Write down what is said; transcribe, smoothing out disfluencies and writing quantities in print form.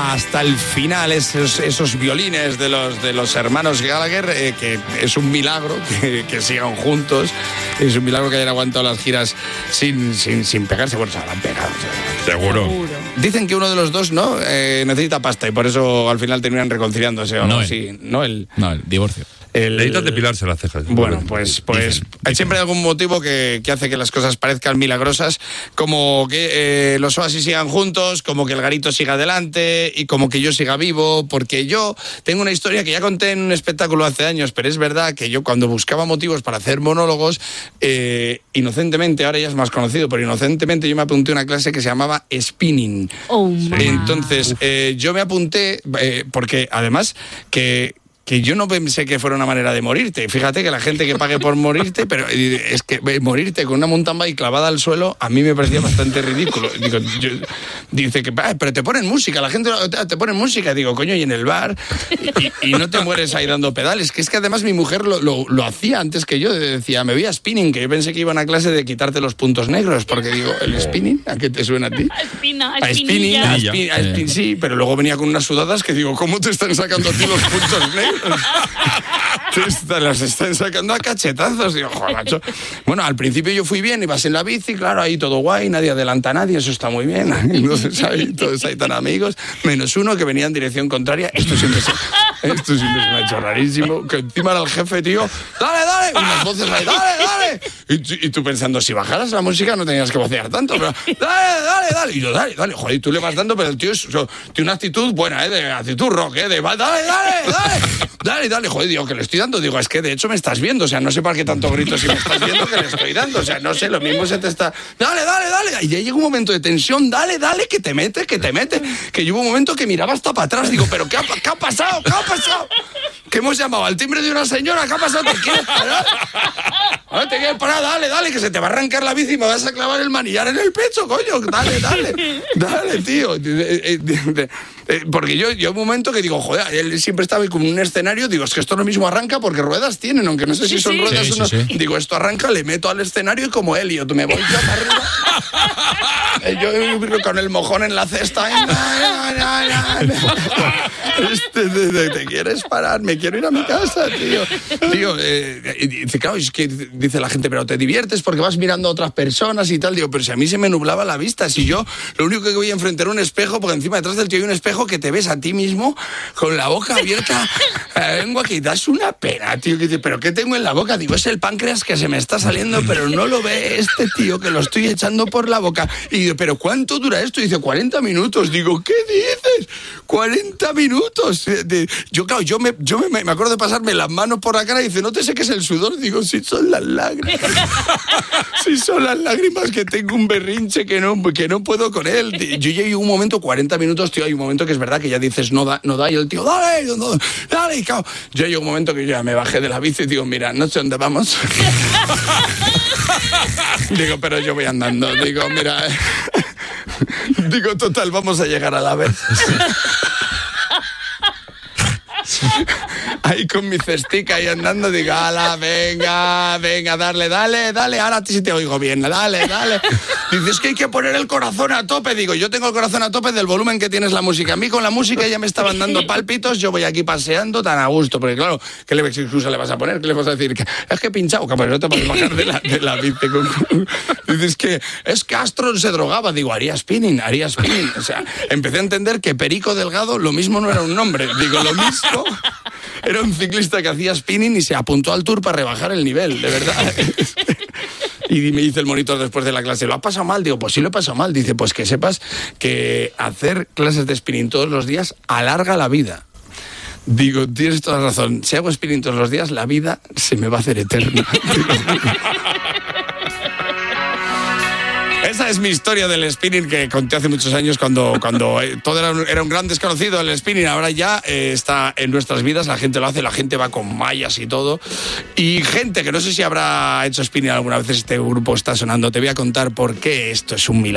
hasta el final esos violines de los hermanos Gallagher, que es un milagro que sigan juntos, es un milagro que hayan aguantado las giras sin pegarse. Bueno, se habrán pegado. Seguro. Dicen que uno de los dos no necesita pasta y por eso al final terminan reconciliándose. ¿O no? Sí, el divorcio. Necesitas depilarse las cejas. Bueno, pues siempre hay algún motivo que hace que las cosas parezcan milagrosas, como que los Oasis sigan juntos, como que el Garito siga adelante y como que yo siga vivo, porque yo tengo una historia que ya conté en un espectáculo hace años, pero es verdad que yo cuando buscaba motivos para hacer monólogos, inocentemente, ahora ya es más conocido, pero inocentemente yo me apunté a una clase que se llamaba spinning. Entonces, yo me apunté porque además que yo no pensé que fuera una manera de morirte. Fíjate que la gente que pague por morirte, pero es que morirte con una mountain bike clavada al suelo, a mí me parecía bastante ridículo. Dice que, pero te ponen música, la gente te pone música. Digo, coño, y en el bar, y no te mueres ahí dando pedales. Que es que además mi mujer lo hacía antes que yo. Decía, me voy a spinning, que yo pensé que iba a una clase de quitarte los puntos negros, porque digo, ¿el spinning? ¿A qué te suena a ti? A spinning, sí, pero luego venía con unas sudadas que digo, ¿cómo te están sacando a ti los puntos negros? Te las están sacando a cachetazos. Digo, joder, macho. Bueno, al principio yo fui bien, ibas en la bici, claro, ahí todo guay, nadie adelanta a nadie, eso está muy bien. Entonces ahí todos ahí tan amigos, menos uno que venía en dirección contraria. Esto siempre se me ha hecho rarísimo. Que encima era el jefe, tío. ¡Dale! Unas voces ahí, ¡dale! Y tú pensando, si bajaras la música no tenías que vocear tanto, pero ¡dale! Y yo, dale. Joder, y tú le vas dando, pero el tío tiene una actitud buena, de actitud rock, de dale, joder, digo, que le estoy dando. Digo, es que de hecho me estás viendo, o sea, no sé para qué tanto grito si me estás viendo que le estoy dando, o sea, no sé, lo mismo se te está... Dale. Y ya llega un momento de tensión, dale, que te mete. Que yo hubo un momento que miraba hasta para atrás, digo, pero ¿qué ha pasado? ¿Qué hemos llamado? ¿Al timbre de una señora? ¿Qué ha pasado? ¿Te quieres parar? Ahora te quieres parar, dale, que se te va a arrancar la bici y me vas a clavar el manillar en el pecho, coño, dale, tío. Porque yo un momento que digo, joder, él siempre estaba como en un escenario, digo, es que esto lo mismo arranca porque ruedas tienen, aunque no sé si son ruedas o no. Sí. Digo, esto arranca, le meto al escenario y como Elliot, me voy yo para arriba. Yo con el mojón en la cesta. ¿Te quieres parar? Me quiero ir a mi casa, tío. Dice, claro, es que dice la gente, pero te diviertes porque vas mirando a otras personas y tal. Digo, pero si a mí se me nublaba la vista, si yo lo único que voy a enfrentar a un espejo, porque encima detrás del tío hay un espejo que te ves a ti mismo con la boca abierta, la lengua que das una pena, tío. Que dice, ¿pero qué tengo en la boca? Digo, es el páncreas que se me está saliendo, pero no lo ve este tío, que lo estoy echando por la boca. Y digo, ¿pero cuánto dura esto? Y dice, 40 minutos. Digo, ¿qué dices? 40 minutos. Yo, claro, yo me acuerdo de pasarme las manos por la cara y dice, ¿no te seques el sudor? Digo, sí, son las lágrimas. Sí, son las lágrimas, que tengo un berrinche que no puedo con él. Yo llegué un momento, 40 minutos, tío, hay un momento que es verdad que ya dices, no da, y el tío, dale, y claro, yo llegué un momento que ya me bajé de la bici y digo, mira, no sé dónde vamos. Digo, pero yo voy andando. Digo, mira, digo, total, vamos a llegar a la vez. Ahí con mi cestica ahí andando, digo, ala, venga, dale, ahora sí te oigo bien, dale. Dices que hay que poner el corazón a tope. Digo, yo tengo el corazón a tope del volumen que tienes la música. A mí con la música ya me estaban dando pálpitos, yo voy aquí paseando tan a gusto, porque claro, ¿qué excusa le vas a poner? ¿Qué le vas a decir? Es que he pinchado, que no te puedes bajar de la bici. Dices que es que Astron se drogaba. Digo, haría spinning. O sea, empecé a entender que Perico Delgado lo mismo no era un nombre. Digo, lo mismo era un ciclista que hacía spinning y se apuntó al Tour para rebajar el nivel, de verdad. Y me dice el monitor después de la clase, ¿lo has pasado mal? Digo, pues sí lo he pasado mal. Dice, pues que sepas que hacer clases de spinning todos los días alarga la vida. Digo, tienes toda la razón. Si hago spinning todos los días, la vida se me va a hacer eterna. Esa es mi historia del spinning que conté hace muchos años cuando todo era un gran desconocido el spinning. Ahora ya está en nuestras vidas, la gente lo hace, la gente va con mallas y todo. Y gente que no sé si habrá hecho spinning alguna vez, este grupo está sonando. Te voy a contar por qué esto es un milagro.